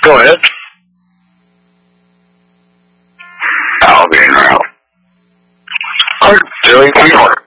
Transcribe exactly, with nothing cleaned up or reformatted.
Go ahead. I'll be in route. Heart, Billy, three four.